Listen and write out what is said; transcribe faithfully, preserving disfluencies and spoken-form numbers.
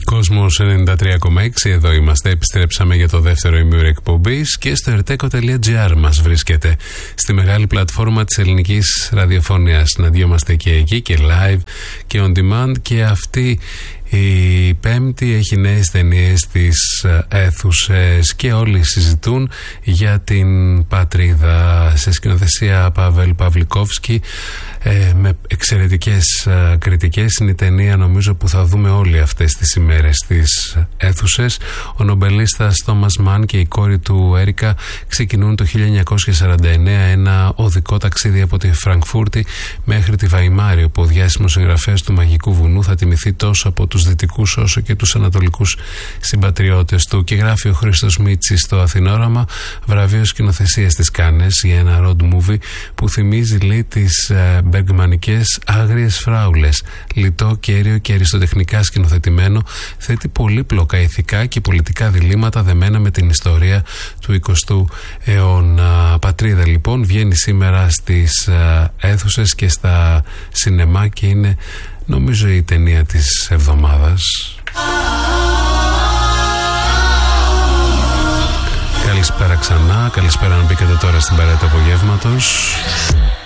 Κόσμος ενενήντα τρία κόμμα έξι, εδώ είμαστε, επιστρέψαμε για το δεύτερο ημίωρο εκπομπής και στο ερτέκο τελεία τζι άρ μας βρίσκεται, στη μεγάλη πλατφόρμα της ελληνικής ραδιοφωνίας. Να διόμαστε και εκεί και live και on demand, και αυτή η Πέμπτη έχει νέες ταινίες στις αίθουσες και όλοι συζητούν για την Πατρίδα, σε σκηνοθεσία Παβέλ Παυλικόφσκι, ε, με εξαιρετικές ε, κριτικές. Είναι η ταινία νομίζω που θα δούμε όλοι αυτές τις ημέρες στις αίθουσες. Ο νομπελίστας Τόμας Μαν και η κόρη του Έρικα ξεκινούν το χίλια εννιακόσια σαράντα εννέα ένα οδικό ταξίδι από τη Φραγκφούρτη μέχρι τη Βαϊμάρη, όπου ο διάσημος συγγραφέας του Μαγικού Βουνού θα τιμηθεί τόσο από τους δυτικούς όσο και τους ανατολικούς συμπατριώτες του. Και γράφει ο Χρήστος Μίτσης στο Αθηνόραμα, βραβείο σκηνοθεσίας της Κάνες για ένα road movie που θυμίζει, λέει, τις ε, μπεργμανικές άγριες φράουλες. Λιτό, κέριο και αριστοτεχνικά σκηνοθετημένο, θέτει πολύπλοκα ηθικά και πολιτικά διλήμματα δεμένα με την ιστορία του εικοστού αιώνα. Πατρίδα λοιπόν βγαίνει σήμερα στις ε, αίθουσες και στα σινεμά και είναι νομίζω η ταινία της εβδομάδας. Καλησπέρα ξανά, καλησπέρα να μπήκατε τώρα στην παρέα του απογεύματος.